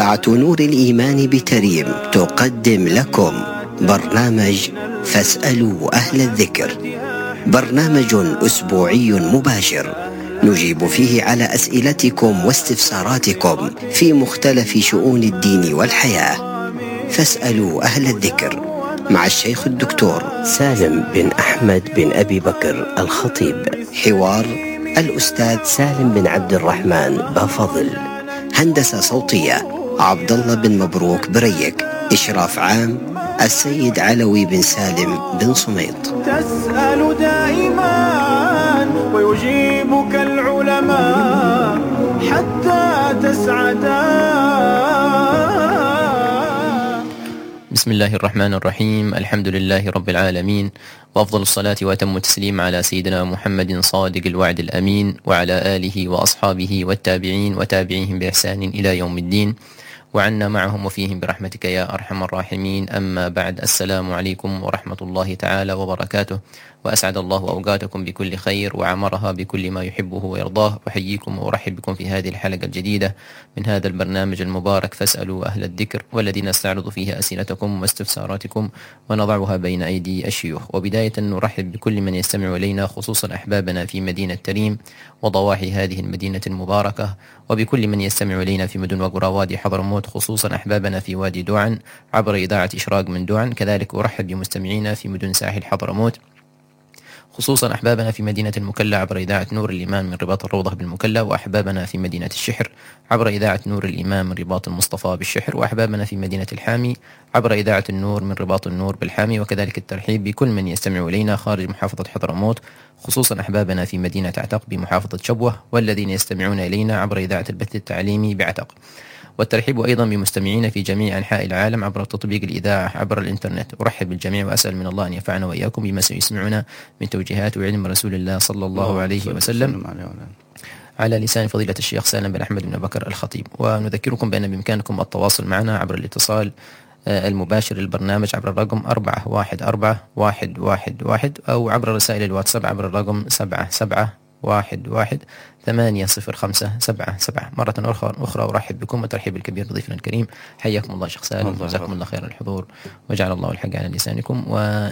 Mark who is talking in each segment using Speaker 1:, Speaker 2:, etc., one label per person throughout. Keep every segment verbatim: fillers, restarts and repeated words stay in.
Speaker 1: إذاعة نور الإيمان بتريم تقدم لكم برنامج فاسألوا أهل الذكر، برنامج أسبوعي مباشر نجيب فيه على أسئلتكم واستفساراتكم في مختلف شؤون الدين والحياة. فاسألوا أهل الذكر مع الشيخ الدكتور سالم بن أحمد بن أبي بكر الخطيب، حوار الأستاذ سالم بن عبد الرحمن بافضل، هندسة صوتية عبد الله بن مبروك بريك، إشراف عام السيد علوي بن سالم بن صميط.
Speaker 2: تسأل دائما ويجيبك العلماء حتى تسعدا.
Speaker 3: بسم الله الرحمن الرحيم، الحمد لله رب العالمين، وأفضل الصلاة وأتم التسليم على سيدنا محمد صادق الوعد الأمين، وعلى آله وأصحابه والتابعين وتابعيهم بإحسان إلى يوم الدين، وعنا معهم وفيهم برحمتك يا أرحم الراحمين. أما بعد، السلام عليكم ورحمة الله تعالى وبركاته، وأسعد الله أوقاتكم بكل خير وعمرها بكل ما يحبه ويرضاه. أحييكم وأرحب بكم في هذه الحلقة الجديدة من هذا البرنامج المبارك فاسألوا أهل الذكر، والذي نستعرض فيه أسئلتكم واستفساراتكم ونضعها بين أيدي الشيوخ. وبداية نرحب بكل من يستمع إلينا، خصوصا أحبابنا في مدينة تريم وضواحي هذه المدينة المباركة، وبكل من يستمع إلينا في مدن وقرى وادي حضرموت، خصوصا أحبابنا في وادي دوعن عبر إذاعة إشراق من دوعن. كذلك أرحب بمستمعينا في مدن ساحل حضرموت، خصوصا أحبابنا في مدينة المكلا عبر إذاعة نور الإيمان من رباط الروضة بالمكلا، وأحبابنا في مدينة الشحر عبر إذاعة نور الإيمان من رباط المصطفى بالشحر، وأحبابنا في مدينة الحامي عبر إذاعة النور من رباط النور بالحامي. وكذلك الترحيب بكل من يستمع إلينا خارج محافظة حضرموت، خصوصا أحبابنا في مدينة عتق بمحافظة شبوة، والذين يستمعون إلينا عبر إذاعة البث التعليمي بعتق. والترحيب أيضا بمستمعين في جميع أنحاء العالم عبر تطبيق الإذاعة عبر الإنترنت. أرحب بالجميع وأسأل من الله أن ينفعنا وإياكم بما سيسمعنا من توجيهات وعلم رسول الله صلى الله عليه وسلم على لسان فضيلة الشيخ سالم بن أحمد بن بكر الخطيب. ونذكركم بأن بإمكانكم التواصل معنا عبر الاتصال المباشر للبرنامج عبر الرقم أربعة واحد أربعة واحد واحد واحد، أو عبر رسائل الواتساب عبر الرقم سبعة سبعة واحد واحد ثمانية صفر خمسة سبعة سبعة. مرة أخرى أخرى أرحب بكم وترحيب الكبير بضيفنا الكريم. حياكم الله شيخ سالم، وجزاكم الله خير الحضور، وجعل الله الحق على لسانكم.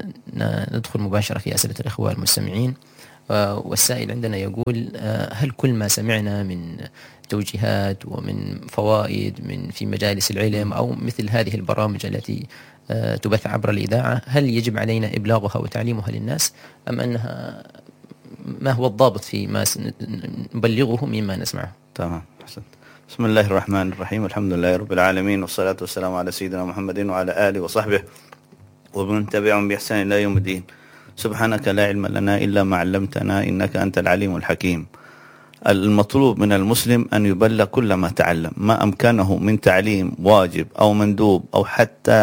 Speaker 3: وندخل مباشرة في أسئلة الإخوة المستمعين. والسائل عندنا يقول: هل كل ما سمعنا من توجيهات ومن فوائد من في مجالس العلم أو مثل هذه البرامج التي تبث عبر الإذاعة، هل يجب علينا إبلاغها وتعليمها للناس، أم أنها ما هو الضابط في ما نبلغه مما نسمعه؟
Speaker 4: تمام، حسنت. بسم الله الرحمن الرحيم، الحمد لله رب العالمين، والصلاة والسلام على سيدنا محمد وعلى آله وصحبه ومن تبعهم بإحسان إلى يوم الدين. سبحانك لا علم لنا إلا ما علمتنا إنك أنت العليم الحكيم. المطلوب من المسلم أن يبلغ كل ما تعلم، ما أمكنه من تعليم واجب أو مندوب أو حتى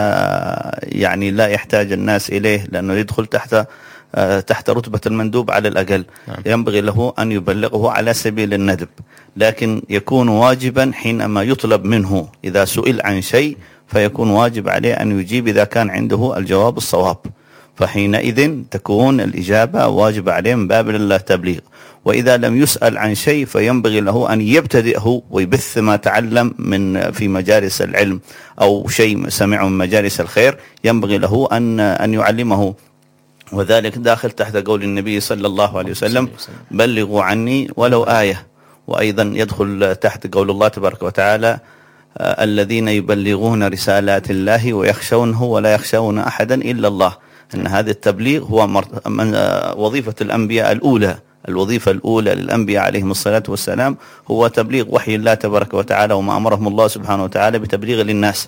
Speaker 4: يعني لا يحتاج الناس إليه لأنه يدخل تحت تحت رتبة المندوب على الأقل. نعم. ينبغي له أن يبلغه على سبيل الندب، لكن يكون واجبا حينما يطلب منه. إذا سئل عن شيء فيكون واجب عليه أن يجيب إذا كان عنده الجواب الصواب، فحينئذ تكون الإجابة واجب عليه من باب التبليغ. وإذا لم يسأل عن شيء فينبغي له أن يبتدئه ويبث ما تعلم من في مجالس العلم أو شيء سمعه من مجالس الخير، ينبغي له أن أن يعلمه، وذلك داخل تحت قول النبي صلى الله عليه وسلم: بلغوا عني ولو آية. وأيضا يدخل تحت قول الله تبارك وتعالى: الذين يبلغون رسالات الله ويخشونه ولا يخشون أحدا إلا الله. أن هذا التبليغ هو وظيفة الأنبياء الأولى. الوظيفة الأولى للأنبياء عليهم الصلاة والسلام هو تبليغ وحي الله تبارك وتعالى، وما أمرهم الله سبحانه وتعالى بتبليغ للناس.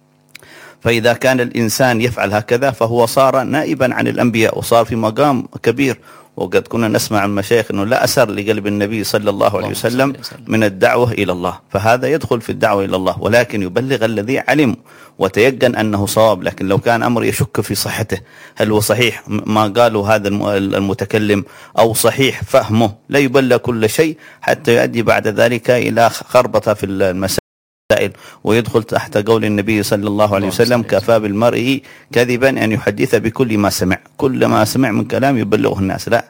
Speaker 4: فإذا كان الإنسان يفعل هكذا فهو صار نائبا عن الأنبياء وصار في مقام كبير. وقد كنا نسمع عن المشايخ أنه لا أثر لقلب النبي صلى الله عليه وسلم من الدعوة إلى الله، فهذا يدخل في الدعوة إلى الله، ولكن يبلغ الذي علم وتيقن أنه صواب. لكن لو كان أمر يشك في صحته، هل هو صحيح ما قاله هذا المتكلم أو صحيح فهمه، لا يبلغ كل شيء حتى يؤدي بعد ذلك إلى خربطة في المسائل ويدخل تحت قول النبي صلى الله عليه وسلم: كفى بالمرء كذبا أن يحدث بكل ما سمع. كل ما سمع من كلام يبلغه الناس، لا،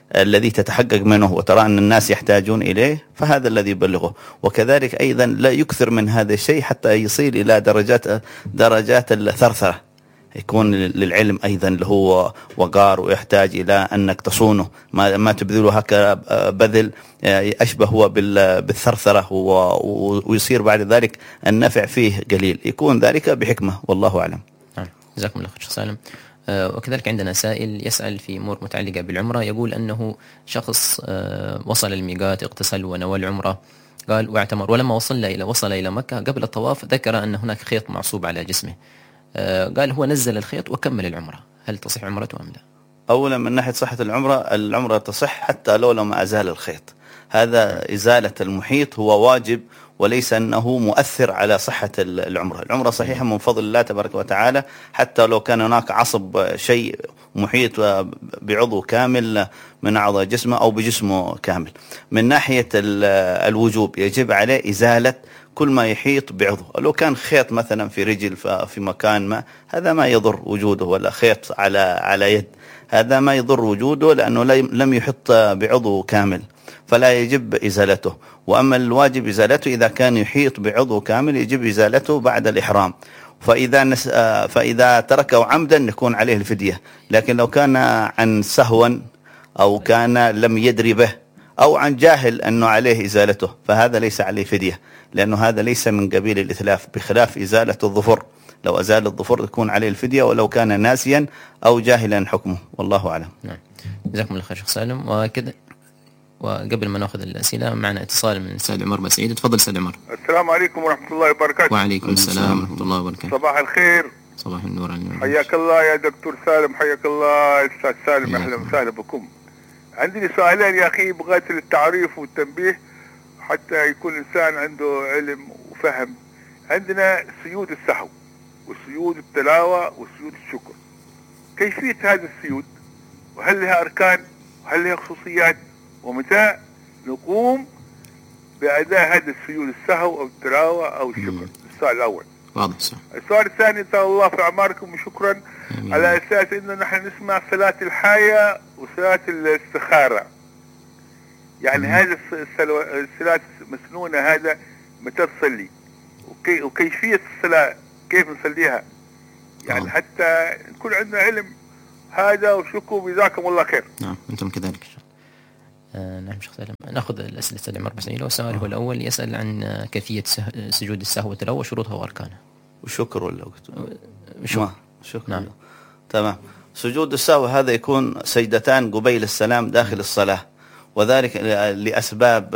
Speaker 4: الذي تتحقق منه وترى أن الناس يحتاجون إليه فهذا الذي يبلغه. وكذلك أيضا لا يكثر من هذا الشيء حتى يصل إلى درجات درجات الثرثرة، يكون للعلم أيضا اللي هو وقار ويحتاج إلى أنك تصونه، ما ما تبذله هكذا بذل أشبه هو بالثرثرة، ويصير بعد ذلك النفع فيه قليل، يكون ذلك بحكمة والله أعلم.
Speaker 3: نعم جزاكم الله خير شيخ سالم. وكذلك عندنا سائل يسأل في أمور متعلقة بالعمرة، يقول أنه شخص وصل الميقات اغتسل ونوى العمرة قال واعتمر، ولما وصل إلى وصل إلى مكة قبل الطواف ذكر أن هناك خيط معصوب على جسمه، قال هو نزل الخيط وكمل العمرة، هل تصح عمرته أم لا؟
Speaker 4: أولا من ناحية صحة العمرة، العمرة تصح حتى لو لم أزال الخيط، هذا إزالة المحيط هو واجب وليس أنه مؤثر على صحة العمرة. العمرة صحيحة من فضل الله تبارك وتعالى حتى لو كان هناك عصب شيء محيط بعضو كامل من أعضاء جسمه أو بجسمه كامل. من ناحية الوجوب يجب عليه إزالة كل ما يحيط بعضو، لو كان خيط مثلا في رجل في مكان ما هذا ما يضر وجوده، ولا خيط على على يد هذا ما يضر وجوده لأنه لم يحط بعضو كامل فلا يجب إزالته. وأما الواجب إزالته إذا كان يحيط بعضو كامل يجب إزالته بعد الإحرام، فإذا نس فإذا تركه عمدا يكون عليه الفدية، لكن لو كان عن سهوا أو كان لم يدري به أو عن جاهل أنه عليه إزالته فهذا ليس عليه فدية، لأنه هذا ليس من قبيل الإتلاف، بخلاف إزالة الظفر، لو أزال الظفر يكون عليه الفدية ولو كان ناسيا أو جاهلا حكمه والله أعلم.
Speaker 3: نعم جزاكم الله خير شيخ سالم. وكذا وقبل ما ناخذ الأسئلة معنا اتصال من سيد عمر بن سعيد. تفضل سيد عمر.
Speaker 5: السلام عليكم ورحمة الله وبركاته.
Speaker 3: وعليكم السلام ورحمة الله وبركاته.
Speaker 5: صباح الخير.
Speaker 3: صباح النور عليكم.
Speaker 5: حياك الله يا دكتور سالم، حياك الله أستاذ سالم، أهلا وسهلا بكم. عندي سؤالين يا أخي بغاية التعريف والتنبيه حتى يكون الإنسان عنده علم وفهم. عندنا سجود السهو وسجود التلاوة وسجود الشكر، كيفية هذه السجود وهل لها أركان وهل لها خصوصيات ومتى نقوم بأداء هذا السجود السهو أو التلاوة أو الشكر؟ السؤال الأول.
Speaker 3: واضح السؤال.
Speaker 5: السؤال الثاني طال الله في أعماركم وشكرا. أمين. على أساس إنه نحن نسمع صلاة الحاجة وصلاة الاستخارة، يعني هذا الصلاة مسنونة هذا متى تصلي وكي وكيفية الصلاة كيف نصليها يعني أوه. حتى نكون عندنا علم هذا وشكو جزاكم الله خير.
Speaker 3: نعم أنتم كذلك. آه نعم شيخ سالم. نأخذ الأسئلة سيد عمر بن سعيد. والسؤال هو الأول يسأل عن كيفية سجود السهو والتلاوة وشروطها وأركانها.
Speaker 4: وشكر ولا
Speaker 3: شكر.
Speaker 4: شكر.
Speaker 3: نعم.
Speaker 4: تمام. سجود السهو هذا يكون سجدتان قبيل السلام داخل الصلاة، وذلك لأسباب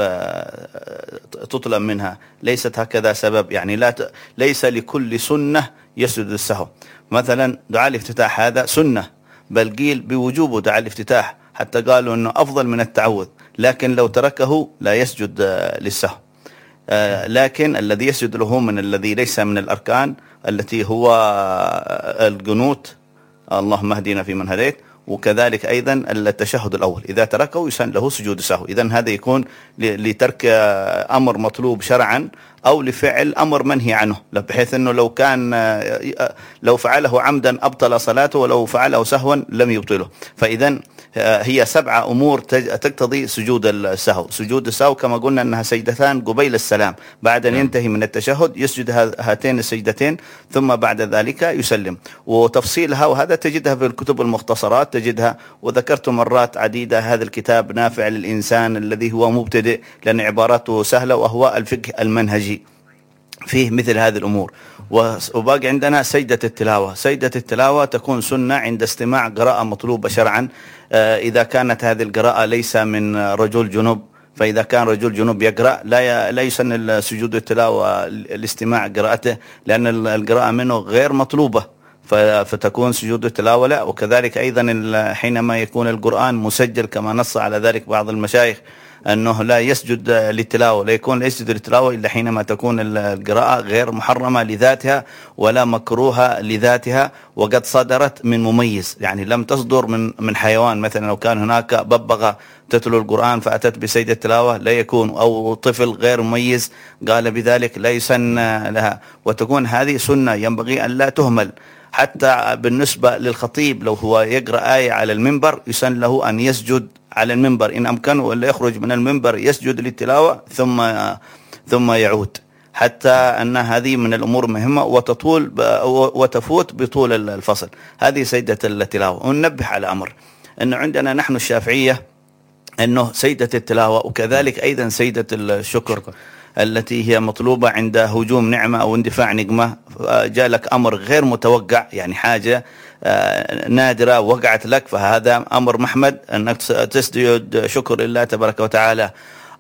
Speaker 4: تطلب منها، ليست هكذا سبب، يعني لا ت... ليس لكل سنة يسجد السهو. مثلا دعاء الافتتاح هذا سنة، بل قيل بوجوبه دعاء الافتتاح، حتى قالوا أنه أفضل من التعوذ، لكن لو تركه لا يسجد للسهو. لكن الذي يسجد له من الذي ليس من الأركان التي هو القنوت، اللهم اهدنا فيمن هديت، وكذلك أيضا التشهد الأول إذا تركه يسن له سجود السهو. إذن هذا يكون لترك أمر مطلوب شرعا أو لفعل أمر منهي عنه، بحيث أنه لو كان لو فعله عمدا أبطل صلاته ولو فعله سهوا لم يبطله. فإذن هي سبعة أمور تقتضي سجود السهو. سجود السهو كما قلنا أنها سجدتان قبيل السلام، بعد أن ينتهي من التشهد يسجد هاتين السجدتين ثم بعد ذلك يسلم. وتفصيلها وهذا تجدها في الكتب المختصرات تجدها، وذكرت مرات عديدة هذا الكتاب نافع للإنسان الذي هو مبتدئ لأن عباراته سهلة، وهو الفقه المنهجي فيه مثل هذه الأمور. وباقي عندنا سجدة التلاوة. سجدة التلاوة تكون سنة عند استماع قراءة مطلوبة شرعا، إذا كانت هذه القراءة ليس من رجل جنوب، فإذا كان رجل جنوب يقرأ لا لا يسن سجود التلاوة الاستماع قراءته، لأن القراءة منه غير مطلوبة فتكون سجود التلاوة لا. وكذلك أيضا حينما يكون القرآن مسجل كما نص على ذلك بعض المشايخ أنه لا يسجد للتلاوة، لا يكون لا يسجد للتلاوة إلا حينما تكون القراءة غير محرمة لذاتها ولا مكروهة لذاتها، وقد صدرت من مميز، يعني لم تصدر من من حيوان. مثلا لو كان هناك ببغاء تتلو القرآن فأتت بسجد التلاوة لا يكون، أو طفل غير مميز قال بذلك لا يسن لها. وتكون هذه سنة ينبغي أن لا تهمل. حتى بالنسبة للخطيب لو هو يقرأ آية على المنبر يسن له أن يسجد على المنبر إن أمكنه، ولا يخرج من المنبر يسجد للتلاوة ثم ثم يعود، حتى أن هذه من الأمور مهمة وتطول وتفوت بطول الفصل. هذه سيدة التلاوة. وننبه على أمر، أنه عندنا نحن الشافعية أنه سيدة التلاوة وكذلك أيضا سيدة الشكر شكر. التي هي مطلوبة عند هجوم نعمة أو اندفاع نقمة، جاء لك أمر غير متوقع، يعني حاجة نادرة وقعت لك، فهذا أمر محمد أنك تسجد شكر لله تبارك وتعالى.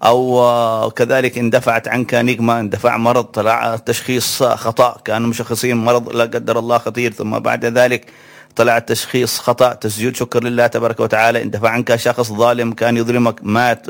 Speaker 4: أو كذلك اندفعت عنك نقمة، اندفع مرض، طلع تشخيص خطأ، كانوا مشخصين مرض لا قدر الله خطير، ثم بعد ذلك طلع التشخيص خطأ، تسجيل شكر لله تبارك وتعالى. اندفع عنك شخص ظالم كان يظلمك، مات،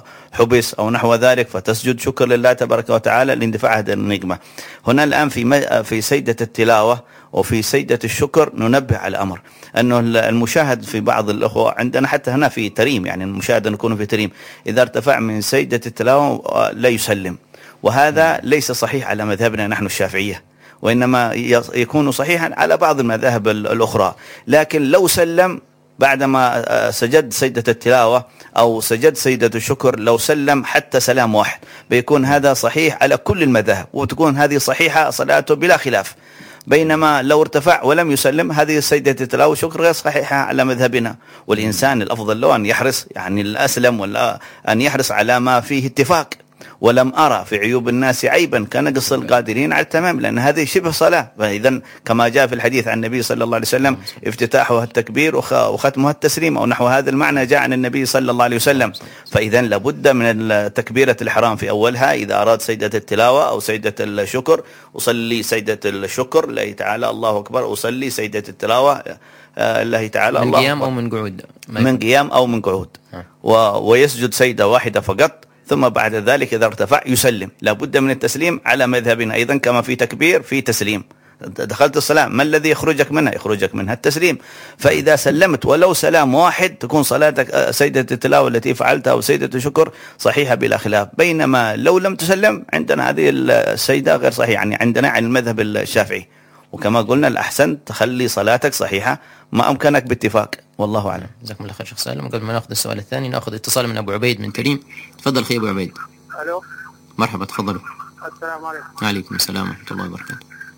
Speaker 4: حبس أو نحو ذلك، فتسجد شكر لله تبارك وتعالى لاندفاع هذه النقمة. هنا الآن في في سيدة التلاوة وفي سيدة الشكر ننبه على الأمر، أنه المشاهد في بعض الأخوة عندنا حتى هنا في تريم، يعني المشاهد نكون في تريم، إذا ارتفع من سيدة التلاوة لا يسلم، وهذا ليس صحيح على مذهبنا نحن الشافعية، وإنما يكون صحيحا على بعض المذاهب الأخرى. لكن لو سلم بعدما سجد سيدة التلاوة أو سجد سيدة الشكر، لو سلم حتى سلام واحد بيكون هذا صحيح على كل المذاهب، وتكون هذه صحيحة صلاته بلا خلاف. بينما لو ارتفع ولم يسلم، هذه سيدة التلاوة شكر غير صحيحة على مذهبنا. والإنسان الأفضل له أن يحرص، يعني الأسلم ولا أن يحرص على ما فيه اتفاق. ولم أرى في عيوب الناس عيبا كنقص القادرين على التمام، لأن هذه شبه صلاة. فإذا كما جاء في الحديث عن النبي صلى الله عليه وسلم افتتاحها التكبير وختمها التسليم، أو نحو هذا المعنى جاء عن النبي صلى الله عليه وسلم. فإذا لابد من تكبيرة الإحرام في أولها إذا أراد سيدة التلاوة أو سيدة الشكر. أصلي سيدة الشكر الله تعالى الله أكبر، أصلي سيدة التلاوة الله تعالى
Speaker 3: من
Speaker 4: الله
Speaker 3: قيام
Speaker 4: أكبر.
Speaker 3: أو من قعود؟
Speaker 4: من قيام أو من قعود، و... ويسجد سيدة واحدة فقط، ثم بعد ذلك إذا ارتفع يسلم. لابد من التسليم على مذهبنا أيضا، كما في تكبير في تسليم. دخلت الصلاة، ما الذي يخرجك منها؟ يخرجك منها التسليم. فإذا سلمت ولو سلام واحد تكون صلاتك سيدة التلاوة التي فعلتها أو سيدة الشكر صحيحة بلا خلاف. بينما لو لم تسلم عندنا هذه السيدة غير صحيحة، يعني عندنا عن المذهب الشافعي. وكما قلنا الأحسن تخلي صلاتك صحيحة ما أمكنك باتفاق، والله أعلم.
Speaker 3: جزاكم الله خير شيخ سالم. قبل ما ناخذ السؤال الثاني ناخذ اتصال من أبو عبيد من تريم. تفضل أخي أبو عبيد.
Speaker 6: ألو.
Speaker 3: مرحبا، تفضلوا.
Speaker 6: السلام عليكم.
Speaker 3: وعليكم السلام ورحمة الله وبركاته.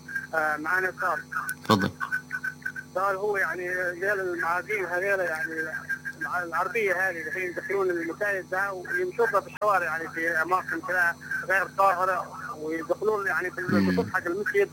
Speaker 6: آه معنا سؤال.
Speaker 3: تفضل.
Speaker 6: سؤال هو يعني قال المعازيم هذيلا، يعني العربية هذه الحين يدخلون المساجد ده ويمشوا في الشوارع، يعني في أماكن كذا غير طاهرة، ويدخلون يعني في السطح حق المسجد،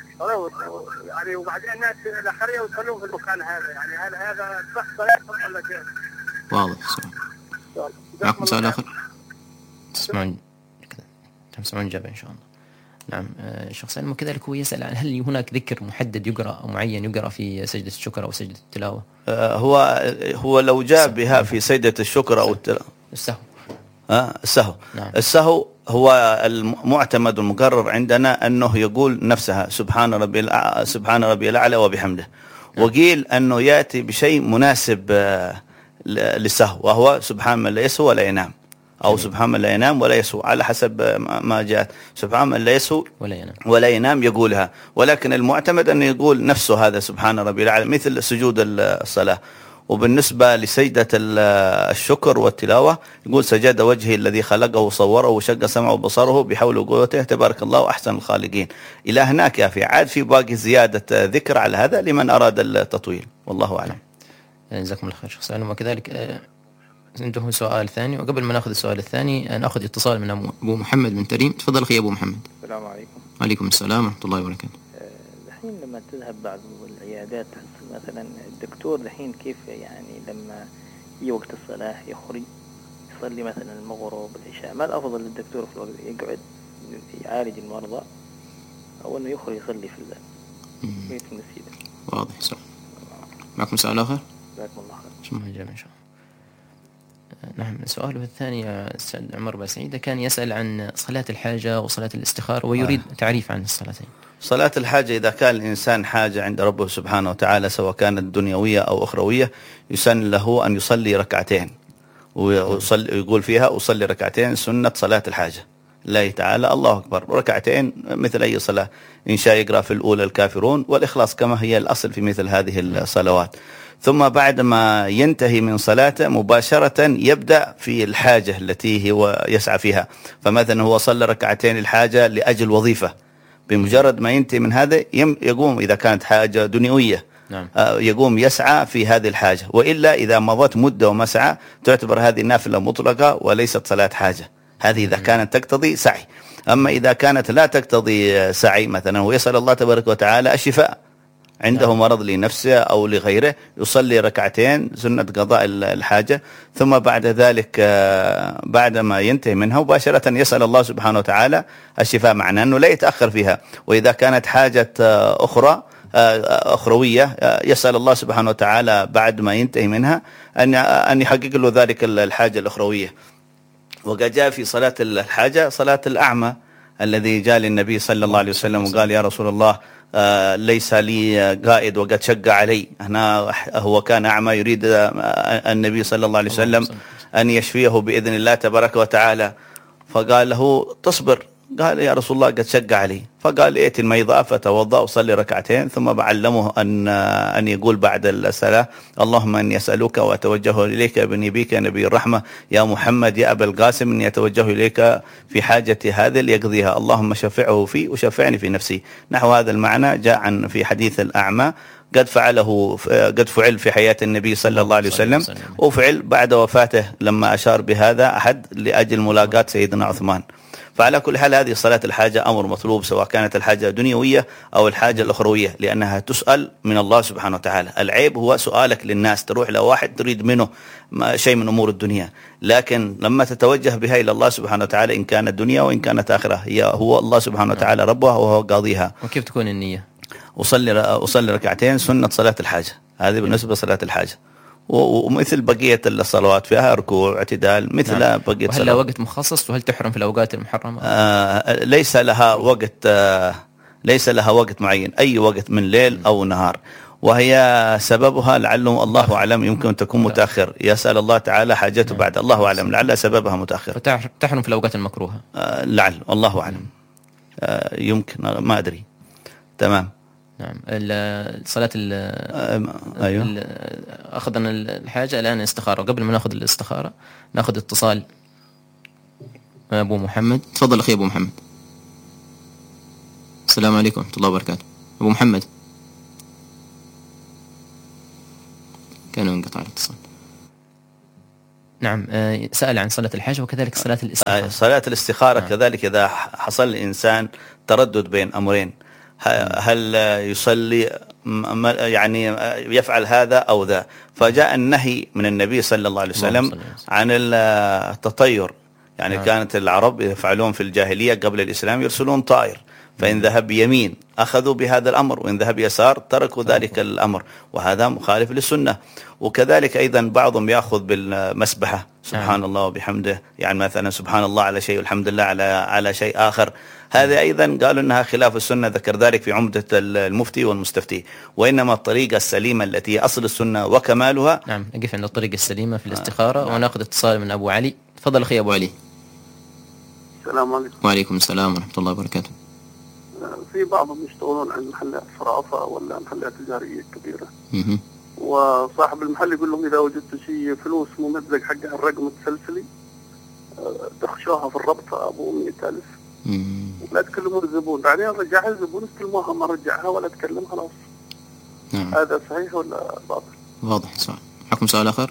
Speaker 6: يعني وبعدين الناس الآخرين يصلون في المكان هذا، يعني هل هذا صح صلاة ولا كيف؟
Speaker 3: واضح السؤال. معكم سؤال آخر؟ تسمعون تسمعون إجابة إن شاء الله. نعم. شيخ سالم وكذلك هو يسأل عن هل هناك ذكر محدد يقرأ أو معين يقرأ في سجدة الشكر أو سجدة التلاوة؟
Speaker 4: هو هو لو جاء بها في سجدة الشكر أو التلاوة
Speaker 3: السهو.
Speaker 4: آه السهو.
Speaker 3: نعم.
Speaker 4: السهو هو المعتمد المقرر عندنا أنه يقول نفسها سبحان ربي الأعلى سبحان ربي الأعلى وبحمده. نعم. وقيل أنه يأتي بشيء مناسب للسهو، وهو سبحان من لا يسهو ولا ينام، أو سبحان من لا ينام ولا يسهو، على حسب ما جاءت. سبحان من لا يسهو ولا ينام ولا ينام يقولها، ولكن المعتمد أنه يقول نفسه هذا سبحان ربي الأعلى مثل سجود الصلاة. وبالنسبة لسجدة الشكر والتلاوة يقول سجد وجهه الذي خلقه وصوره وشق سمعه وبصره بحول وقوته تبارك الله أحسن الخالقين. إلى هناك يا في عاد في باقي زيادة ذكر على هذا لمن أراد التطويل، والله أعلم.
Speaker 3: جزاكم الله خير شيخ سالم. وكذلك عنده سؤال ثاني، وقبل ما ناخذ السؤال الثاني ناخذ اتصال من أبو محمد من تريم. تفضل أخي أبو محمد.
Speaker 7: السلام عليكم.
Speaker 3: وعليكم السلام ورحمة الله وبركاته.
Speaker 7: الحين لما تذهب بعض العيادات مثلا الدكتور الحين كيف يعني لما يجي وقت الصلاة يخرج يصلي مثلا المغرب والعشاء، ما الأفضل للدكتور في الوقت يقعد يعالج المرضى أو أنه يخرج يصلي في بيت المسجد؟
Speaker 3: واضح. سؤال. معكم سؤال آخر؟
Speaker 7: جزاكم الله خير.
Speaker 3: شو ما جاء إن شاء الله. نعم. سؤاله الثاني أستاذ عمر باسعيدة كان يسأل عن صلاة الحاجة وصلاة الاستخارة ويريد آه. تعريف عن الصلاتين.
Speaker 4: صلاة الحاجة إذا كان الإنسان حاجة عند ربه سبحانه وتعالى سواء كانت دنيوية أو أخروية يسن له أن يصلي ركعتين، ويقول فيها أصلي ركعتين سنة صلاة الحاجة، الله تعالى الله أكبر، ركعتين مثل أي صلاة، إن شاء يقرأ في الأولى الكافرون والإخلاص كما هي الأصل في مثل هذه الصلوات. ثم بعد ما ينتهي من صلاته مباشرة يبدأ في الحاجة التي هو يسعى فيها. فمثلا هو صلى ركعتين الحاجة لأجل وظيفة، بمجرد ما ينتهي من هذا يقوم إذا كانت حاجة دنيوية نعم. يقوم يسعى في هذه الحاجة، وإلا إذا مضت مدة وما سعى تعتبر هذه نافلة مطلقة وليست صلاة حاجة. هذه إذا كانت تقتضي سعي. أما إذا كانت لا تقتضي سعي مثلا ويسأل الله تبارك وتعالى الشفاء، عنده نعم. مرض لنفسه أو لغيره، يصلي ركعتين سنة قضاء الحاجة، ثم بعد ذلك بعد ما ينتهي منها مباشرة يسأل الله سبحانه وتعالى الشفاء، معناه أنه لا يتأخر فيها. وإذا كانت حاجة أخرى أخروية يسأل الله سبحانه وتعالى بعد ما ينتهي منها أن أن يحقق له ذلك الحاجة الأخروية. وقد جاء في صلاة الحاجة صلاة الأعمى الذي جاء للنبي صلى الله عليه وسلم وقال يا رسول الله ليس لي قائد وقد شق علي. هنا هو كان أعمى، يريد النبي صلى الله عليه وسلم أن يشفيه بإذن الله تبارك وتعالى، فقال له تصبر. قال يا رسول الله قد شق علي. فقال ائت الميضاء فتوضأ وصلي ركعتين، ثم بعلمه أن أن يقول بعد الصلاة اللهم أني أسألك وأتوجه إليك بنبيك نبي الرحمة يا محمد يا أبا القاسم إني أتوجه إليك في حاجتي هذه ليقضيها، اللهم شفعه في وشفعني في نفسي. نحو هذا المعنى جاء عن في حديث الأعمى قد فعله قد فعل في حياة النبي صلى الله عليه وسلم، وفعل بعد وفاته لما أشار بهذا أحد لأجل ملاقاة سيدنا عثمان. فعلى كل حال هذه صلاة الحاجة أمر مطلوب، سواء كانت الحاجة دنيوية أو الحاجة الأخروية، لأنها تسأل من الله سبحانه وتعالى. العيب هو سؤالك للناس، تروح لواحد تريد منه شيء من أمور الدنيا، لكن لما تتوجه بها إلى الله سبحانه وتعالى إن كانت دنيا وإن كانت آخرة، هي هو الله سبحانه وتعالى ربها وهو قاضيها.
Speaker 3: وكيف تكون النية؟
Speaker 4: أصلي أصلي ركعتين سنة صلاة الحاجة، هذه بالنسبة لصلاة الحاجة، ومثل بقية الصلوات فيها ركوع اعتدال مثل نعم. بقية
Speaker 3: وهل لها وقت مخصص وهل تحرم في الأوقات المحرمة؟
Speaker 4: آه ليس لها وقت آه ليس لها وقت معين، أي وقت من ليل أو نهار، وهي سببها لعله الله أعلم يمكن تكون متأخر، يسأل الله تعالى حاجته بعد، الله أعلم لعل سببها متأخر.
Speaker 3: تحرم في الأوقات المكروهة
Speaker 4: آه لعل الله أعلم آه يمكن ما أدري. تمام.
Speaker 3: نعم. صلاة أيوة. أخذنا الحاجة الآن الاستخارة، وقبل ما نأخذ الاستخارة نأخذ اتصال أبو محمد. تفضل أخي أبو محمد. السلام عليكم ورحمة الله وبركاته. أبو محمد كان انقطع الاتصال. نعم. سأل عن صلاة الحاجة وكذلك صلاة الاستخارة.
Speaker 4: صلاة الاستخارة نعم. كذلك إذا حصل الإنسان تردد بين أمرين، هل يصلي يعني يفعل هذا أو ذا، فجاء النهي من النبي صلى الله عليه وسلم عن التطير، يعني نعم. كانت العرب يفعلون في الجاهلية قبل الإسلام يرسلون طائر، فإن ذهب يمين أخذوا بهذا الأمر وإن ذهب يسار تركوا ذلك الأمر، وهذا مخالف للسنة. وكذلك أيضا بعضهم يأخذ بالمسبحة سبحان نعم. الله وبحمده، يعني مثلا سبحان الله على شيء والحمد لله على على شيء آخر، هذا أيضا قالوا أنها خلاف السنة، ذكر ذلك في عمدة المفتي والمستفتي. وإنما الطريقة السليمة التي أصل السنة وكمالها.
Speaker 3: نعم. نقف عند الطريقة السليمة في الاستخارة آه. نعم. ونأخذ اتصال من أبو علي. تفضل أخي أبو علي.
Speaker 6: السلام عليكم.
Speaker 3: وعليكم السلام ورحمة الله وبركاته.
Speaker 6: في بعضهم يشتغلون عند محلات فرافة ولا محلات تجارية كبيرة،
Speaker 3: مه.
Speaker 6: وصاحب المحل يقول لهم إذا وجدت شيء فلوس ممزق حق الرقم التسلسلي دخشوها في الربطة أبو مئة ألف ولا تكلمون الزبون، بعدين رجعها الزبون استلموها ما رجعها ولا تكلم خلاص.
Speaker 3: نعم.
Speaker 6: هذا صحيح ولا باطل؟
Speaker 3: واضح السؤال. حكم سؤال آخر.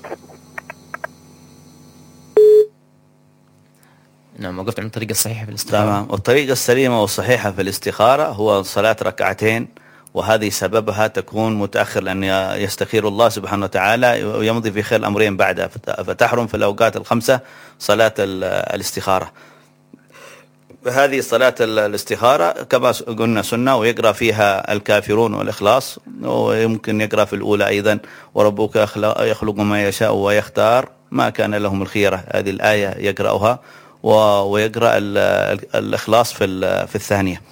Speaker 3: نعم. وقفت عن الطريقة الصحيحة في الاستخارة.
Speaker 4: تمام. والطريقة السليمة والصحيحة في الاستخارة هو صلاة ركعتين، وهذه سببها تكون متأخر لأن يستخير الله سبحانه وتعالى ويمضي في خير الأمرين بعدها، فتحرم في الأوقات الخمسة صلاة الاستخارة. هذه صلاة الاستخارة كما قلنا سنة، ويقرأ فيها الكافرون والإخلاص، ويمكن يقرأ في الأولى أيضا وربك يخلق ما يشاء ويختار ما كان لهم الخيرة، هذه الآية يقرأها، ويقرأ الإخلاص في في الثانية.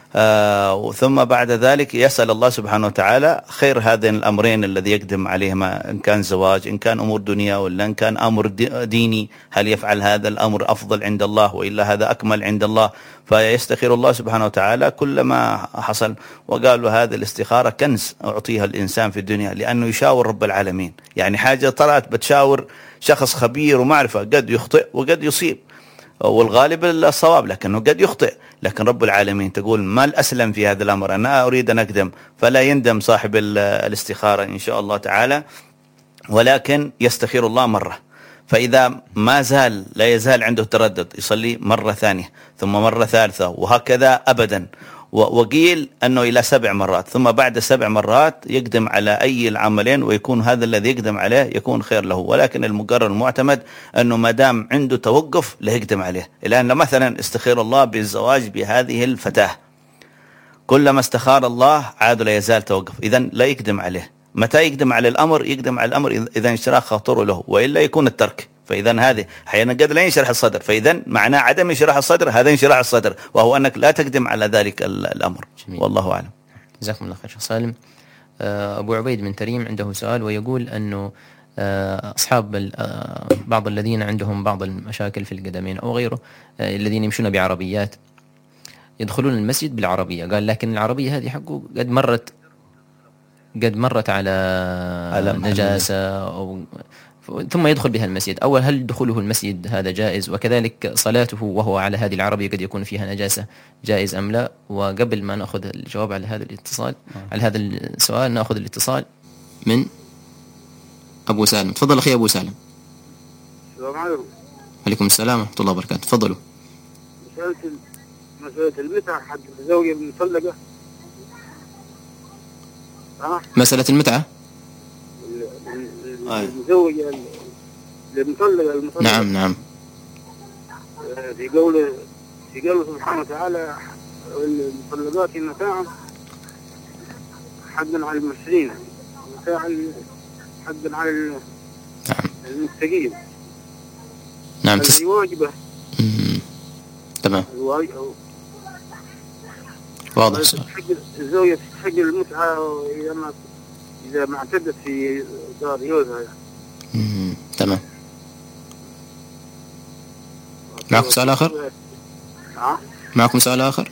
Speaker 4: آه ثم بعد ذلك يسأل الله سبحانه وتعالى خير هذين الأمرين الذي يقدم عليهما، إن كان زواج، إن كان أمور دنيا، ولا إن كان أمر ديني، هل يفعل هذا الأمر أفضل عند الله وإلا هذا أكمل عند الله. فيستخير الله سبحانه وتعالى كلما حصل. وقالوا هذه الاستخارة كنز أعطيها الإنسان في الدنيا، لأنه يشاور رب العالمين. يعني حاجة طلعت بتشاور شخص خبير ومعرفة، قد يخطئ وقد يصيب، والغالب الصواب لكنه قد يخطئ. لكن رب العالمين تقول ما الأسلم في هذا الأمر، أنا أريد أن أقدم، فلا يندم صاحب الاستخارة إن شاء الله تعالى، ولكن يستخير الله مرة. فإذا ما زال لا يزال عنده تردد يصلي مرة ثانية ثم مرة ثالثة وهكذا أبدا. وقيل أنه إلى سبع مرات، ثم بعد سبع مرات يقدم على أي العملين، ويكون هذا الذي يقدم عليه يكون خير له. ولكن المقرر المعتمد أنه ما دام عنده توقف لا يقدم عليه. الآن مثلا استخير الله بالزواج بهذه الفتاة، كلما استخار الله عاد لا يزال توقف، إذن لا يقدم عليه. متى يقدم على الأمر؟ يقدم على الأمر إذا انشرح خاطره له، وإلا يكون الترك. فإذا هذه أحيانا قد لا ينشرح الصدر، فإذا معناه عدم انشراح الصدر هذا انشراح الصدر، وهو أنك لا تقدم على ذلك الأمر. جميل. والله أعلم.
Speaker 3: جزاكم الله خير شيخ سالم. أبو عبيد بن تريم عنده سؤال ويقول أنه أصحاب بعض الذين عندهم بعض المشاكل في القدمين أو غيره، الذين يمشون بعربيات يدخلون المسجد بالعربية، قال لكن العربية هذه حقه قد مرت قد مرت على, على نجاسة أو ثم يدخل بها المسجد. أول هل دخوله المسجد هذا جائز؟ وكذلك صلاته وهو على هذه العربية قد يكون فيها نجاسة، جائز أم لا؟ وقبل ما نأخذ الجواب على هذا الاتصال على هذا السؤال نأخذ الاتصال من أبو سالم. تفضل أخي أبو سالم.
Speaker 6: السلام عليكم.
Speaker 3: عليكم السلام ورحمة الله وبركاته. تفضلوا.
Speaker 6: مسألة مسألة المتعة حق الزوجة المطلقة. أه؟
Speaker 3: مسألة المتعة؟
Speaker 6: المزوجة المطلقة المطلقة.
Speaker 3: نعم نعم.
Speaker 6: في قوله في قوله سبحانه وتعالى المطلقات متاعا حقا على المسلمين، متاعا حقا على المتقين.
Speaker 3: نعم. تس...
Speaker 6: واجبة.
Speaker 3: تمام.
Speaker 6: الواجب
Speaker 3: واضح.
Speaker 6: الزوجة تستحق المتعة إذا ما إذا ما اعتدت في دار جوزها.
Speaker 3: امم تمام. معكم سؤال آخر؟
Speaker 6: ها؟
Speaker 3: معكم سؤال آخر؟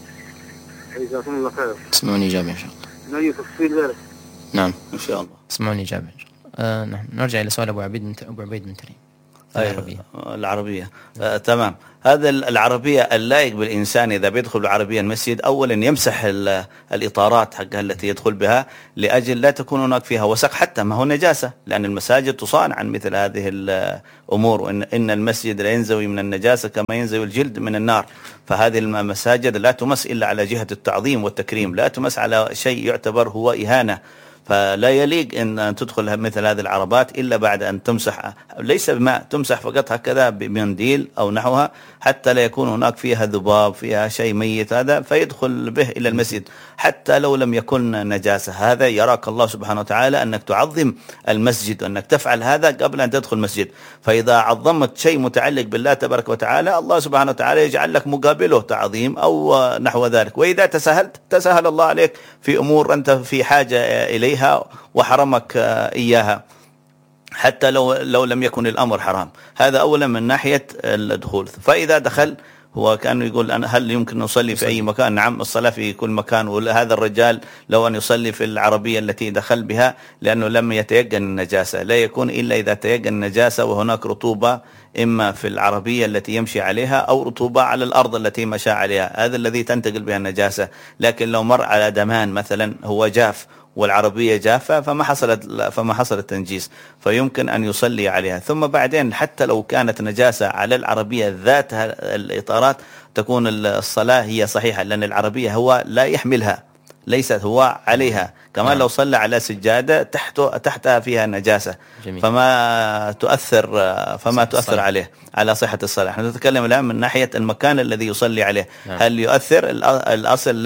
Speaker 6: جزاكم الله خير.
Speaker 3: اسمعوني إجابة إن شاء الله.
Speaker 6: نجي تفصيل ذلك.
Speaker 3: نعم
Speaker 4: إن شاء الله.
Speaker 3: اسمعوني إجابة. آه نعم. نرجع إلى سؤال أبو عبيد من أبو عبيد من تريم.
Speaker 4: العربية. العربية. آه، تمام. هذا العربية اللائق بالإنسان إذا بيدخل العربية المسجد، أولا يمسح الإطارات حقها التي يدخل بها، لأجل لا تكون هناك فيها وسخ، حتى ما هو نجاسة، لأن المساجد تصان عن مثل هذه الأمور. وإن إن المسجد لا ينزوي من النجاسة كما ينزوي الجلد من النار. فهذه المساجد لا تمس إلا على جهة التعظيم والتكريم، لا تمس على شيء يعتبر هو إهانة. فلا يليق أن تدخل مثل هذه العربات إلا بعد أن تمسح، ليس بماء، تمسح فقط هكذا بمنديل أو نحوها، حتى لا يكون هناك فيها ذباب، فيها شيء ميت هذا فيدخل به إلى المسجد، حتى لو لم يكن نجاسة. هذا يراك الله سبحانه وتعالى أنك تعظم المسجد، وأنك تفعل هذا قبل أن تدخل المسجد. فإذا عظمت شيء متعلق بالله تبارك وتعالى، الله سبحانه وتعالى يجعل لك مقابله تعظيم أو نحو ذلك. وإذا تساهلت تساهل الله عليك في أمور أنت في حاجة إليها وحرمك إياها، حتى لو لو لم يكن الأمر حرام. هذا أولا من ناحية الدخول. فإذا دخل هو كان يقول أنا هل يمكن نصلي في أي مكان؟ نعم، الصلاة في كل مكان. وهذا الرجال لو أن يصلي في العربية التي دخل بها، لأنه لم يتيقن النجاسة، لا يكون إلا إذا تيقن النجاسة وهناك رطوبة إما في العربية التي يمشي عليها أو رطوبة على الأرض التي مشى عليها، هذا الذي تنتقل بها النجاسة. لكن لو مر على دمان مثلا هو جاف والعربية جافة فما حصلت فما حصل التنجيس، فيمكن أن يصلي عليها. ثم بعدين حتى لو كانت نجاسة على العربية ذات الإطارات تكون الصلاة هي صحيحة، لأن العربية هو لا يحملها، ليست هو عليها. كمان لو صلى على سجادة تحته تحتها فيها نجاسة، جميل. فما تؤثر فما تؤثر الصلاة. عليه على صحة الصلاة. نحن نتكلم الآن من ناحية المكان الذي يصلي عليه. نعم. هل يؤثر؟ الأصل لا.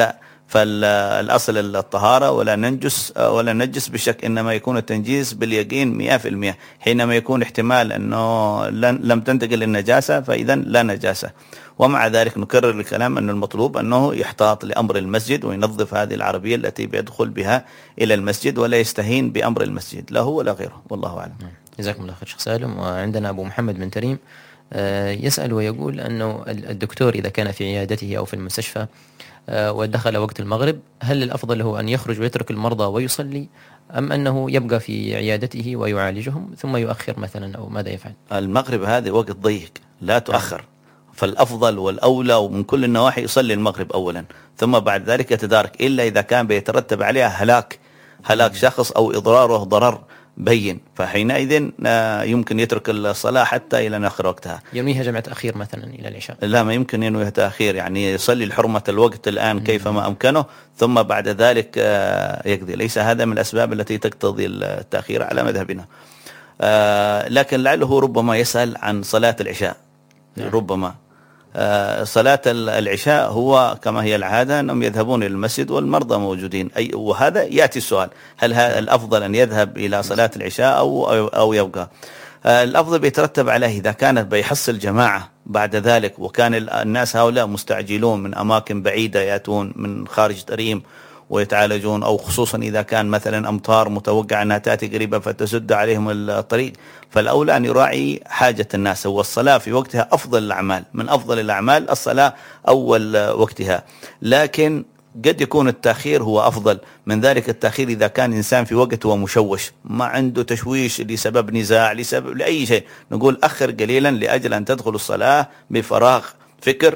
Speaker 4: فالأصل الطهارة ولا ننجس ولا نجس بشك، إنما يكون التنجيس باليقين مئة في المئة. حينما يكون احتمال أنه لم تنتقل النجاسة فإذا لا نجاسة. ومع ذلك نكرر الكلام أن المطلوب أنه يحتاط لأمر المسجد وينظف هذه العربية التي بيدخل بها إلى المسجد، ولا يستهين بأمر المسجد لا هو ولا غيره، والله أعلم.
Speaker 3: جزاكم الله خير شيخ سالم. وعندنا أبو محمد بن تريم يسأل ويقول أنه الدكتور إذا كان في عيادته أو في المستشفى ودخل وقت المغرب، هل الأفضل هو أن يخرج ويترك المرضى ويصلي، أم أنه يبقى في عيادته ويعالجهم ثم يؤخر مثلا، أو ماذا يفعل؟
Speaker 4: المغرب هذا وقت ضيق لا تؤخر، فالأفضل والأولى ومن كل النواحي يصلي المغرب أولا، ثم بعد ذلك يتدارك، إلا إذا كان بيترتب عليها هلاك هلاك شخص أو إضراره ضرر بين، فحينئذ يمكن يترك الصلاة حتى إلى آخر وقتها.
Speaker 3: ينويها جمع تأخير مثلا إلى العشاء؟
Speaker 4: لا، ما يمكن ينويها تأخير، يعني يصلي لحرمة الوقت الآن كيفما أمكنه، ثم بعد ذلك يقضي. ليس هذا من الأسباب التي تقتضي التأخير على مذهبنا. لكن لعله ربما يسأل عن صلاة العشاء. ربما صلاة العشاء هو كما هي العادة أنهم يذهبون إلى المسجد والمرضى موجودين، أي وهذا يأتي السؤال، هل الأفضل أن يذهب إلى صلاة العشاء أو أو يبقى؟ الأفضل بيترتب عليه إذا كانت بيحصل جماعة بعد ذلك، وكان الناس هؤلاء مستعجلون من أماكن بعيدة يأتون من خارج تريم ويتعالجون، أو خصوصا إذا كان مثلا أمطار متوقع أنها تأتي قريبا فتسد عليهم الطريق، فالأولى أن يراعي حاجة الناس. هو الصلاة في وقتها أفضل الأعمال، من أفضل الأعمال الصلاة أول وقتها، لكن قد يكون التأخير هو أفضل من ذلك. التأخير إذا كان إنسان في وقت هو مشوش، ما عنده تشويش لسبب نزاع لسبب لأي شيء، نقول أخر قليلا لأجل أن تدخل الصلاة بفراغ فكر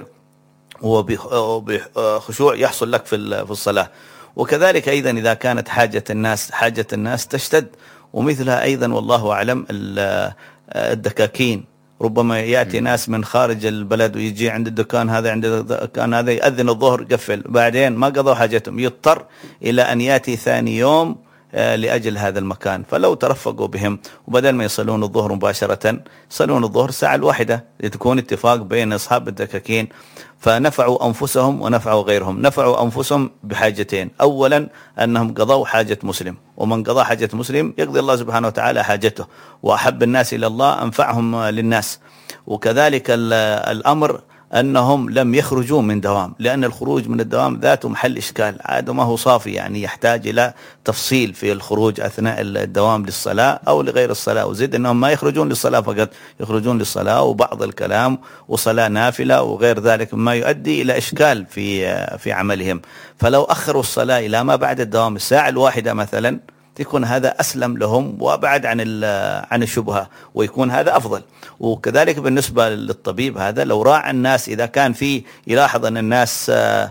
Speaker 4: وبخشوع يحصل لك في الصلاة. وكذلك أيضا إذا كانت حاجة الناس حاجة الناس تشتد، ومثلها أيضا والله أعلم الدكاكين، ربما يأتي ناس من خارج البلد ويجي عند الدكان هذا عند الدكان هذا يأذن الظهر قفل، بعدين ما قضوا حاجتهم، يضطر إلى أن يأتي ثاني يوم لأجل هذا المكان. فلو ترفقوا بهم وبدل ما يصلون الظهر مباشرة يصلون الظهر الساعة الواحدة، تكون اتفاق بين أصحاب الدكاكين، فنفعوا أنفسهم ونفعوا غيرهم. نفعوا أنفسهم بحاجتين، أولا أنهم قضوا حاجة مسلم، ومن قضى حاجة مسلم يقضي الله سبحانه وتعالى حاجته، وأحب الناس إلى الله أنفعهم للناس. وكذلك الأمر أنهم لم يخرجوا من دوام، لأن الخروج من الدوام ذاته محل إشكال، عاد ما هو صافي، يعني يحتاج إلى تفصيل في الخروج أثناء الدوام للصلاة أو لغير الصلاة. وزيد أنهم ما يخرجون للصلاة فقط، يخرجون للصلاة وبعض الكلام وصلاة نافلة وغير ذلك، ما يؤدي إلى إشكال في في عملهم. فلو أخروا الصلاة إلى ما بعد الدوام الساعة الواحدة مثلا، يكون هذا أسلم لهم وأبعد عن عن الشبهة، ويكون هذا أفضل. وكذلك بالنسبة للطبيب هذا، لو راعى الناس، إذا كان في يلاحظ أن الناس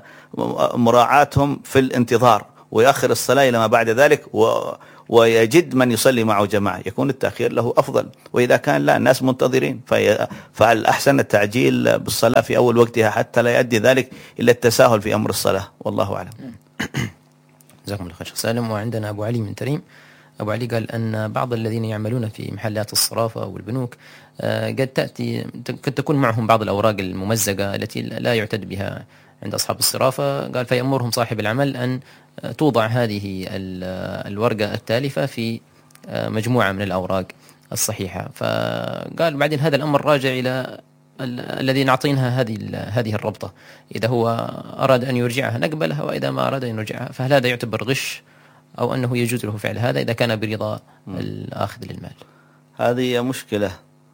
Speaker 4: مراعاتهم في الانتظار ويأخر الصلاة إلى ما بعد ذلك ويجد من يصلي معه جماعة، يكون التأخير له أفضل. وإذا كان لا الناس منتظرين فالأحسن التعجيل بالصلاة في أول وقتها، حتى لا يؤدي ذلك إلى التساهل في أمر الصلاة، والله أعلم.
Speaker 3: جزاكم الله خير شيخ سالم. وعندنا أبو علي من تريم. أبو علي قال أن بعض الذين يعملون في محلات الصرافة والبنوك قد تأتي قد تكون معهم بعض الأوراق الممزقة التي لا يعتد بها عند أصحاب الصرافة، قال فيأمرهم صاحب العمل أن توضع هذه الورقة التالفة في مجموعة من الأوراق الصحيحة. فقال بعدين هذا الأمر راجع إلى الذي نعطينها هذه هذه الربطة، إذا هو أراد أن يرجعها نقبلها، وإذا ما أراد أن يرجعها فهل هذا يعتبر غش أو أنه يجوز له فعل هذا إذا كان برضا الآخذ للمال؟
Speaker 4: هذه مشكلة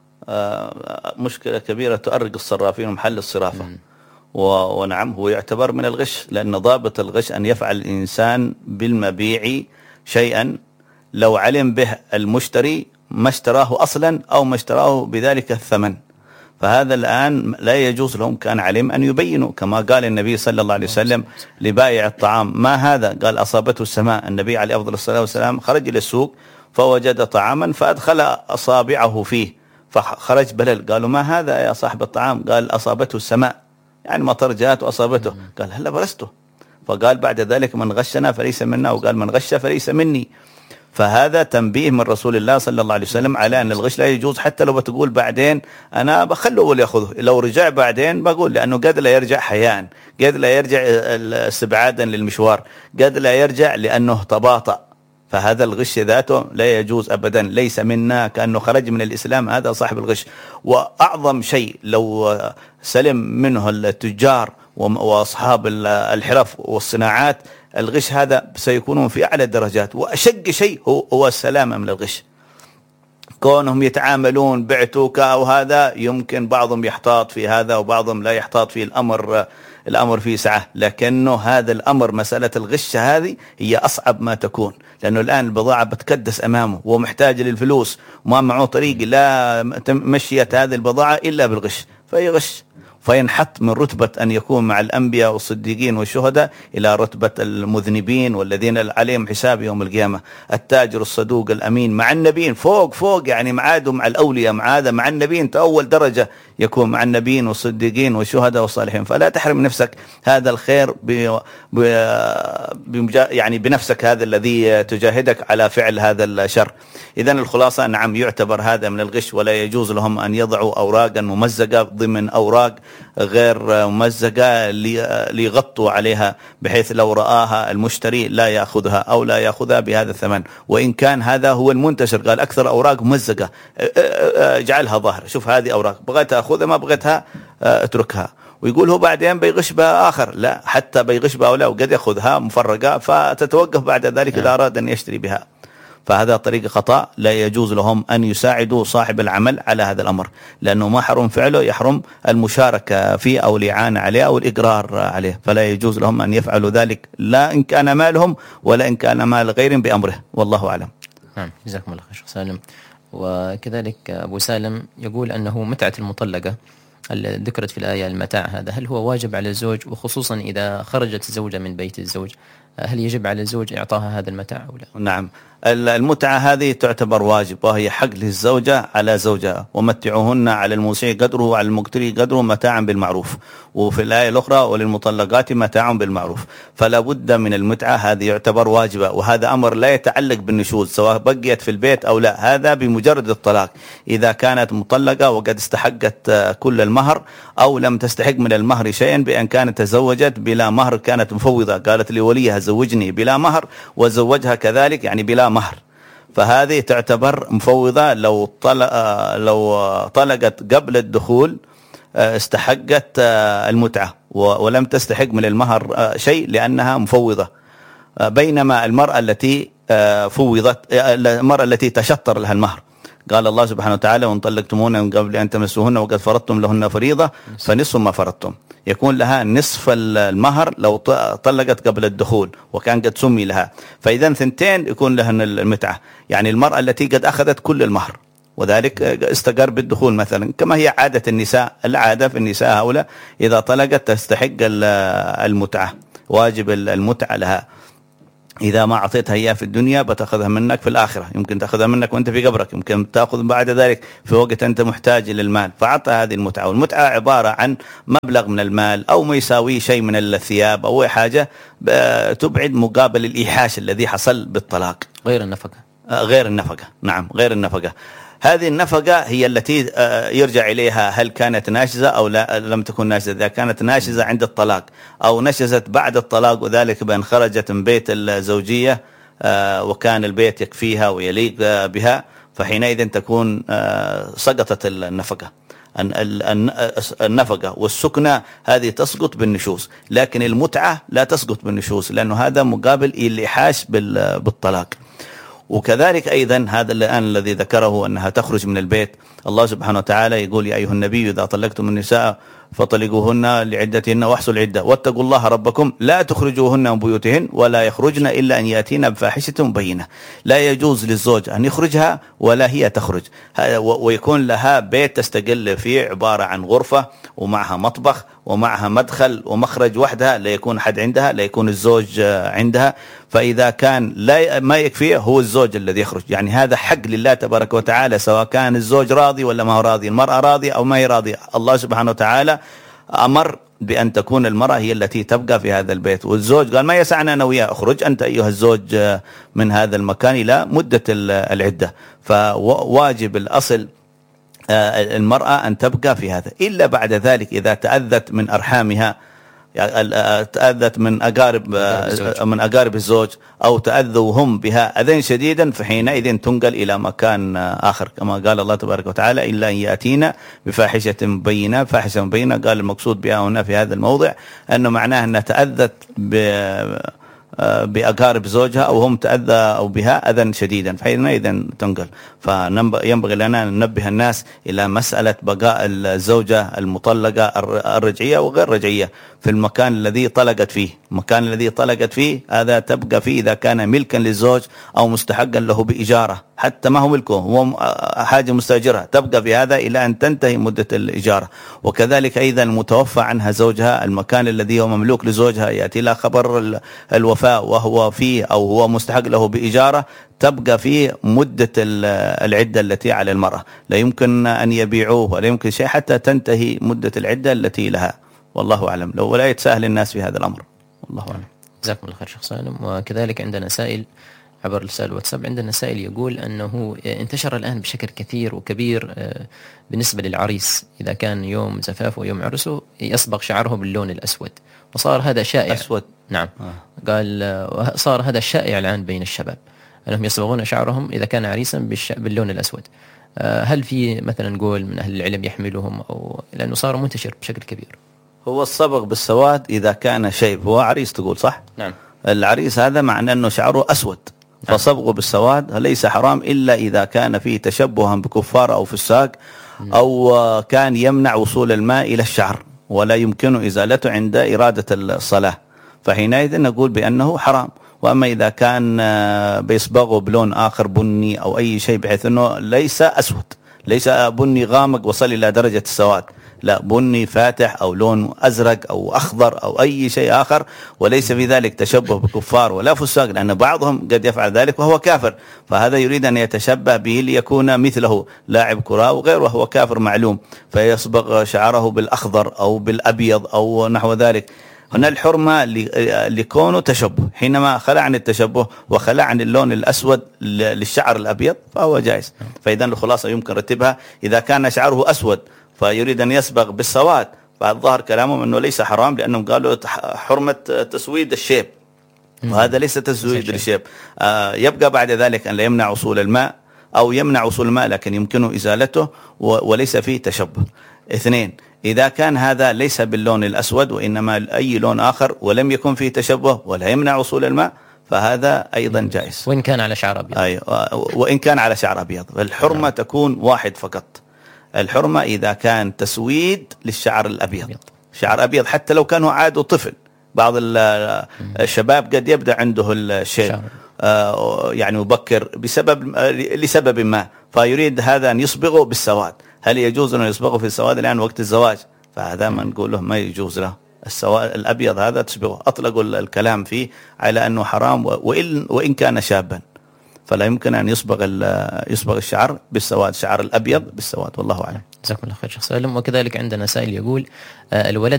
Speaker 4: آه مشكلة كبيرة تؤرق الصرافين ومحل الصرافة. ونعم هو يعتبر من الغش، لأن ضابط الغش أن يفعل الإنسان بالمبيع شيئا لو علم به المشتري ما اشتراه أصلا أو ما اشتراه بذلك الثمن، فهذا الآن لا يجوز لهم كان علم أن يبينوا، كما قال النبي صلى الله عليه وسلم لبائع الطعام ما هذا؟ قال أصابته السماء. النبي عليه أفضل الصلاة والسلام خرج إلى السوق فوجد طعاما فأدخل أصابعه فيه فخرج بلل، قالوا ما هذا يا صاحب الطعام؟ قال أصابته السماء، يعني مطر جاءت وأصابته. قال هلا برسته. فقال بعد ذلك من غشنا فليس منا، وقال من غش فليس مني. فهذا تنبيه من رسول الله صلى الله عليه وسلم على أن الغش لا يجوز، حتى لو بتقول بعدين أنا بخله ولا يأخذه، لو رجع بعدين بقول، لأنه قد لا يرجع حياء، قد لا يرجع استبعادا للمشوار، قد لا يرجع لأنه تباطأ. فهذا الغش ذاته لا يجوز أبدا، ليس منا، كأنه خرج من الإسلام، هذا صاحب الغش. وأعظم شيء لو سلم منه التجار وأصحاب الحرف والصناعات، الغش هذا سيكونون في أعلى الدرجات. وأشق شيء هو, هو السلامة من الغش. كونهم يتعاملون بعتوك أو هذا، يمكن بعضهم يحتاط في هذا وبعضهم لا يحتاط في الأمر، الأمر فيه سعة، لكنه هذا الأمر مسألة الغش هذه هي أصعب ما تكون، لأنه الآن البضاعة بتكدس أمامه ومحتاج للفلوس وما معه طريق لا مشيت هذه البضاعة إلا بالغش، فيغش، فينحط من رتبة أن يكون مع الأنبياء والصديقين والشهداء إلى رتبة المذنبين والذين عليهم حساب يوم القيامة. التاجر الصدوق الأمين مع النبيين، فوق فوق يعني معاده مع الأولياء، مع هذا مع النبيين، أول درجة يكون مع النبيين والصديقين والشهداء والصالحين. فلا تحرم نفسك هذا الخير ب... ب... بمجا... يعني بنفسك، هذا الذي تجاهدك على فعل هذا الشر. إذن الخلاصة نعم يعتبر هذا من الغش، ولا يجوز لهم أن يضعوا أوراقا ممزقة ضمن أوراق غير ممزقة ليغطوا عليها، بحيث لو رآها المشتري لا يأخذها أو لا يأخذها بهذا الثمن، وإن كان هذا هو المنتشر. قال أكثر أوراق ممزقة، اجعلها ظاهر، شوف هذه أوراق، بغيت أخذها ما بغيتها اتركها. ويقول هو بعدين بيغش بها آخر، لا، حتى بيغش بها ولا، وقد يأخذها مفرقة فتتوقف بعد ذلك إذا أراد أن يشتري بها. فهذا طريق خطأ، لا يجوز لهم أن يساعدوا صاحب العمل على هذا الأمر، لأنه ما حرم فعله، يحرم المشاركة فيه أو الإعانة عليه أو الإقرار عليه. فلا يجوز لهم أن يفعلوا ذلك، لا إن كان مالهم ولا إن كان مال غير بأمره، والله أعلم.
Speaker 3: نعم، جزاكم الله خير شيخ سالم. وكذلك أبو سالم يقول أنه متعة المطلقة ذكرت في الآية المتاع، هذا هل هو واجب على الزوج، وخصوصا إذا خرجت الزوجة من بيت الزوج، هل يجب على الزوج إعطاها هذا المتاع أو لا؟
Speaker 4: نعم، المتعة هذه تعتبر واجب، وهي حق للزوجة على زوجها، ومتعوهن على الموسع قدره وعلى المقتر قدره متاعا بالمعروف. وفي الآية الأخرى وللمطلقات متاع بالمعروف. فلا بد من المتعة، هذه يعتبر واجبة، وهذا أمر لا يتعلق بالنشوز سواء بقيت في البيت أو لا، هذا بمجرد الطلاق. إذا كانت مطلقة وقد استحقت كل المهر أو لم تستحق من المهر شيئا، بأن كانت تزوجت بلا مهر، كانت مفوضة، قالت لوليها زوجني بلا مهر وزوجها كذلك يعني بلا مهر، فهذه تعتبر مفوضة. لو طلق لو طلقت قبل الدخول استحقت المتعة ولم تستحق من المهر شيء لأنها مفوضة. بينما المرأة التي فوضت، المرأة التي تشطر لها المهر، قال الله سبحانه وتعالى: وإن طلقتموهن من قبل أن تمسوهن وقد فرضتم لهن فريضة فنصف ما فرضتم، يكون لها نصف المهر لو طلقت قبل الدخول وكان قد سمي لها. فإذا ثنتين يكون لهن المتعة، يعني المرأة التي قد أخذت كل المهر وذلك استقر بالدخول مثلا، كما هي عادة النساء. العادة في النساء هؤلاء إذا طلقت تستحق المتعة، واجب المتعة لها. إذا ما أعطيتها إياه في الدنيا بتأخذها منك في الآخرة، يمكن تأخذها منك وأنت في قبرك، يمكن تأخذ بعد ذلك في وقت أنت محتاج للمال، فعطى هذه المتعة. والمتعة عبارة عن مبلغ من المال أو ما يساوي شيء من الثياب أو حاجة تبعد مقابل الإيحاش الذي حصل بالطلاق،
Speaker 3: غير النفقة.
Speaker 4: غير النفقة، نعم غير النفقة. هذه النفقة هي التي يرجع إليها هل كانت ناشزة أو لا لم تكن ناشزة. إذا كانت ناشزة عند الطلاق أو نشزت بعد الطلاق، وذلك بأن خرجت من بيت الزوجية وكان البيت يكفيها ويليق بها، فحينئذ تكون سقطت النفقة. النفقة والسكنة هذه تسقط بالنشوز، لكن المتعة لا تسقط بالنشوز، لأنه هذا مقابل الإيحاش بالطلاق. وكذلك أيضا هذا الآن الذي ذكره أنها تخرج من البيت، الله سبحانه وتعالى يقول: يا أيها النبي إذا طلقتم النساء فطلقوهن لعدتهن واحصوا العدة واتقوا الله ربكم لا تخرجوهن من بيوتهن ولا يخرجن إلا أن يأتين بفاحشة مبينة. لا يجوز للزوج أن يخرجها ولا هي تخرج، ويكون لها بيت تستقل فيه عبارة عن غرفة ومعها مطبخ ومعها مدخل ومخرج وحدها، لا يكون حد عندها، لا يكون الزوج عندها. فإذا كان لا ما يكفيه هو الزوج الذي يخرج، يعني هذا حق لله تبارك وتعالى، سواء كان الزوج راضي ولا ما هو راضي، المرأة راضية أو ما هي راضية. الله سبحانه وتعالى أمر بأن تكون المرأة هي التي تبقى في هذا البيت، والزوج قال ما يسعنا أنا وياه، اخرج أنت أيها الزوج من هذا المكان إلى مدة العدة. فواجب الأصل المرأة أن تبقى في هذا، إلا بعد ذلك إذا تأذت من أرحامها، تأذت من أقارب من أقارب الزوج أو تأذوا هم بها أذى شديدا، فحينئذ تنقل إلى مكان آخر، كما قال الله تبارك وتعالى إلا أن يأتينا بفاحشة مبينة. فاحشة مبينة قال المقصود بها هنا في هذا الموضع أنه معناه أنها تأذت بأقارب زوجها أو هم تأذوا بها أذى شديدا، فحينئذ تنقل. فينبغي لنا أن ننبه الناس إلى مسألة بقاء الزوجة المطلقة الرجعية وغير رجعية في المكان الذي طلقت فيه. المكان الذي طلقت فيه هذا تبقى فيه إذا كان ملكا للزوج أو مستحقا له بإجارة، حتى ما هو ملكه، هو حاجة مستأجرة، تبقى في هذا إلى أن تنتهي مدة الإجارة. وكذلك أيضا المتوفى عنها زوجها، المكان الذي هو مملوك لزوجها يأتي لها خبر الوفاة وهو فيه أو هو مستحق له بإجارة، تبقى فيه مدة العدة التي على المرأة، لا يمكن أن يبيعوه ولا يمكن شيء حتى تنتهي مدة العدة التي لها. والله أعلم، لو ولا يتساهل الناس في هذا الأمر. والله أعلم.
Speaker 3: جزاكم الله خير شيخ سالم. وكذلك عندنا سائل عبر رسالة واتساب، عندنا سائل يقول أنه انتشر الآن بشكل كثير وكبير بالنسبة للعريس إذا كان يوم زفافه ويوم عرسه يصبغ شعره باللون الأسود، وصار هذا شائع.
Speaker 4: أسود.
Speaker 3: نعم. آه. قال صار هذا شائع الآن بين الشباب أنهم يصبغون شعرهم إذا كان عريسا باللون الأسود. هل في مثلا نقول من أهل العلم يحملهم، أو لأنه صار منتشر بشكل كبير؟
Speaker 4: هو الصبغ بالسواد إذا كان شيب، هو عريس تقول صح؟
Speaker 3: نعم.
Speaker 4: العريس هذا معناه أنه شعره أسود، نعم. فصبغه بالسواد ليس حرام إلا إذا كان فيه تشبها بكفار أو فساق، أو كان يمنع وصول الماء إلى الشعر ولا يمكن إزالته عند إرادة الصلاة، فحينئذ نقول بأنه حرام. وأما إذا كان بيصبغه بلون آخر بني أو أي شيء بحيث أنه ليس أسود، ليس بني غامق وصل إلى درجة السواد، لا بني فاتح أو لون أزرق أو أخضر أو أي شيء آخر، وليس في ذلك تشبه بكفار ولا فساق، لأن بعضهم قد يفعل ذلك وهو كافر، فهذا يريد أن يتشبه به ليكون مثله لاعب كرة وغيره وهو كافر معلوم، فيصبغ شعره بالأخضر أو بالأبيض أو نحو ذلك. هنا الحرمة لكونه تشبه، حينما خلع عن التشبه وخلع عن اللون الأسود للشعر الأبيض فهو جائز. فإذا الخلاصة يمكن رتبها، إذا كان شعره أسود فيريد أن يصبغ بالسواد، فالظاهر كلامهم أنه ليس حرام، لأنهم قالوا حرمة تسويد الشيب، وهذا ليس تسويد الشيب. آه يبقى بعد ذلك أن لا يمنع وصول الماء أو يمنع وصول الماء لكن يمكنه إزالته وليس فيه تشبه. اثنين، إذا كان هذا ليس باللون الأسود وإنما أي لون آخر ولم يكن فيه تشبه ولا يمنع وصول الماء، فهذا أيضا جائز،
Speaker 3: وإن كان على شعر أبيض.
Speaker 4: أيوة، وإن كان على شعر أبيض. الحرمة تكون واحد فقط، الحرمة إذا كان تسويد للشعر الأبيض، شعر أبيض حتى لو كانوا عاد طفل. بعض الشباب قد يبدأ عنده الشيء آه يعني مبكر بسبب لسبب ما، فيريد هذا أن يصبغه بالسواد. هل يجوز أن يصبغه في السواد الآن وقت الزواج؟ فهذا ما نقول له ما يجوز له. السواد الأبيض هذا تصبغه، أطلقوا الكلام فيه على أنه حرام، وإن, وإن كان شابا فلا يمكن أن يصبغ يصبغ الشعر بالسواد، شعر الأبيض بالسواد. والله أعلم.
Speaker 3: جزاكم الله خير شيخ سالم. وكذلك عندنا سائل يقول الولد